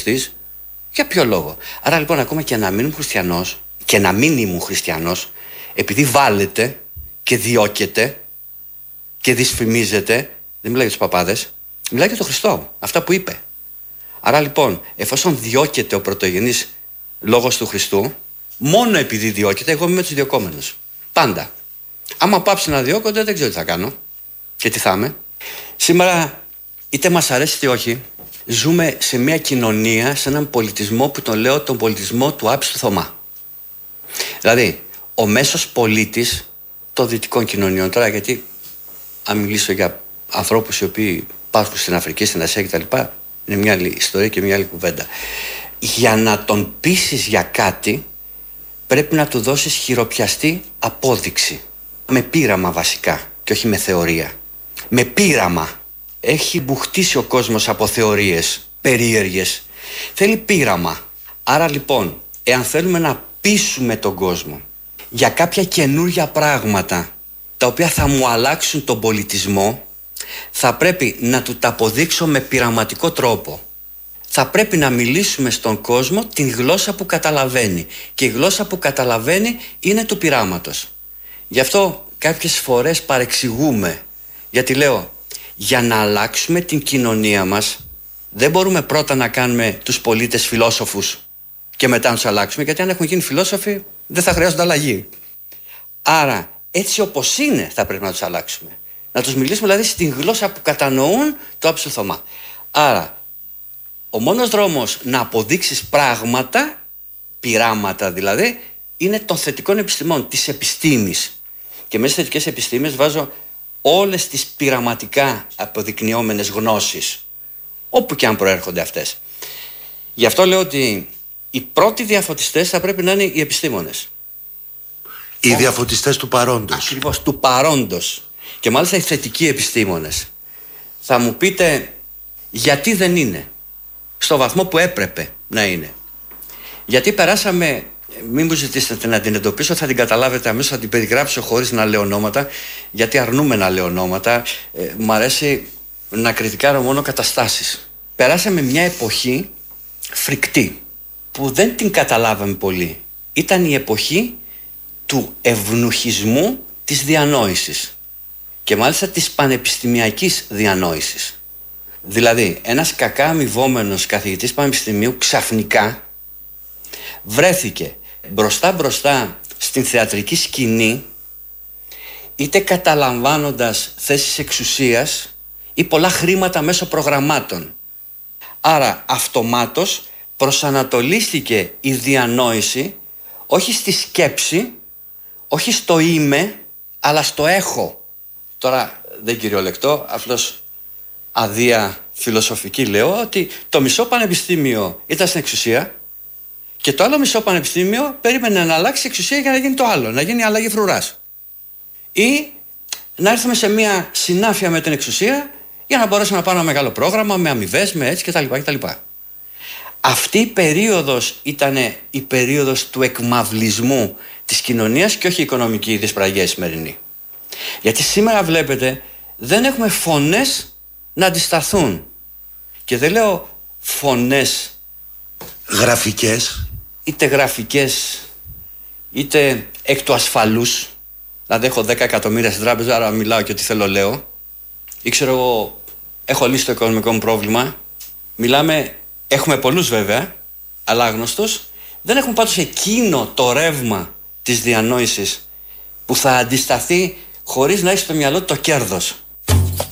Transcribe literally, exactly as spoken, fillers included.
σοσιαλιστής, για ποιο λόγο? Άρα λοιπόν, ακόμα και να μην ήμουν χριστιανός και να μην ήμουν χριστιανός, επειδή βάλετε και διώκεται και δυσφημίζεται, δεν μιλάει για τους παπάδες, μιλάει για τον Χριστό, αυτά που είπε. Άρα λοιπόν, εφόσον διώκεται ο πρωτογενής λόγος του Χριστού, μόνο επειδή διώκεται, εγώ είμαι με τους διωκόμενους. Πάντα. Άμα πάψει να διώκονται, δεν ξέρω τι θα κάνω και τι θα είμαι. Σήμερα, είτε μας αρέσει είτε όχι, ζούμε σε μια κοινωνία, σε έναν πολιτισμό που τον λέω τον πολιτισμό του άψιστου Θωμά. Δηλαδή, ο μέσος πολίτης των δυτικών κοινωνιών, τώρα γιατί αν μιλήσω για ανθρώπους οι οποίοι υπάρχουν στην Αφρική, στην Ασία κτλ., είναι μια άλλη ιστορία και μια άλλη κουβέντα. Για να τον πείσεις για κάτι, πρέπει να του δώσεις χειροπιαστή απόδειξη. Με πείραμα βασικά και όχι με θεωρία. Με πείραμα. Έχει μπουχτίσει ο κόσμος από θεωρίες περίεργες. Θέλει πείραμα. Άρα λοιπόν, εάν θέλουμε να πείσουμε τον κόσμο για κάποια καινούργια πράγματα τα οποία θα μου αλλάξουν τον πολιτισμό, θα πρέπει να του τα αποδείξω με πειραματικό τρόπο. Θα πρέπει να μιλήσουμε στον κόσμο την γλώσσα που καταλαβαίνει. Και η γλώσσα που καταλαβαίνει είναι του πειράματος. Γι' αυτό κάποιες φορές παρεξηγούμε. Γιατί λέω, για να αλλάξουμε την κοινωνία μας, δεν μπορούμε πρώτα να κάνουμε τους πολίτες φιλόσοφους και μετά να τους αλλάξουμε, γιατί αν έχουν γίνει φιλόσοφοι δεν θα χρειάζονται αλλαγή. Άρα, έτσι όπως είναι θα πρέπει να τους αλλάξουμε. Να τους μιλήσουμε δηλαδή στην γλώσσα που κατανοούν το άψιστο Θωμά. Άρα, ο μόνος δρόμος να αποδείξεις πράγματα, πειράματα δηλαδή, είναι των θετικών επιστημών, της επιστήμης. Και μέσα στις θετικές επιστήμες βάζω όλες τις πειραματικά αποδεικνυόμενες γνώσεις, όπου και αν προέρχονται αυτές. Γι' αυτό λέω ότι οι πρώτοι διαφωτιστές θα πρέπει να είναι οι επιστήμονες. Οι διαφωτιστές του παρόντος. Ακριβώς, του παρόντος. Και μάλιστα οι θετικοί επιστήμονες. Θα μου πείτε γιατί δεν είναι στο βαθμό που έπρεπε να είναι. Γιατί περάσαμε, μην μου ζητήσετε να την εντοπίσω, θα την καταλάβετε αμέσως, θα την περιγράψω χωρίς να λέω ονόματα, γιατί αρνούμε να λέω ονόματα. Ε, μ' αρέσει να κριτικάρω μόνο καταστάσεις. Περάσαμε μια εποχή φρικτή που δεν την καταλάβαμε πολύ. Ήταν η εποχή του ευνουχισμού της διανόησης και μάλιστα της πανεπιστημιακής διανόησης. Δηλαδή, ένας κακά αμοιβόμενος καθηγητής πανεπιστημίου ξαφνικά βρέθηκε μπροστά μπροστά στην θεατρική σκηνή, είτε καταλαμβάνοντας θέσεις εξουσίας ή πολλά χρήματα μέσω προγραμμάτων. Άρα αυτομάτως προσανατολίστηκε η διανόηση όχι στη σκέψη, όχι στο είμαι, αλλά στο έχω. Τώρα δεν κυριολεκτώ, απλώς αδεία φιλοσοφική λέω ότι το μισό πανεπιστήμιο ήταν στην εξουσία και το άλλο μισό πανεπιστήμιο περίμενε να αλλάξει εξουσία για να γίνει το άλλο, να γίνει αλλαγή φρουράς. Ή να έρθουμε σε μια συνάφεια με την εξουσία για να μπορέσουμε να πάμε ένα μεγάλο πρόγραμμα με αμοιβές, με έτσι κτλ. κτλ. Αυτή η περίοδος ήταν η περίοδος του εκμαυλισμού της κοινωνίας και όχι η οικονομική δυσπραγία σημερινή. Γιατί σήμερα βλέπετε δεν έχουμε φωνές να αντισταθούν. Και δεν λέω φωνές γραφικές, είτε γραφικές είτε εκ του ασφαλούς. Δηλαδή έχω δέκα εκατομμύρια στην τράπεζα, άρα μιλάω και ό,τι θέλω λέω. Ή ξέρω εγώ, έχω λύσει το οικονομικό μου πρόβλημα. Μιλάμε, έχουμε πολλούς βέβαια, αλλά άγνωστος. Δεν έχουμε πάντως εκείνο το ρεύμα της διανόησης που θα αντισταθεί χωρίς να έχει στο μυαλό το κέρδος.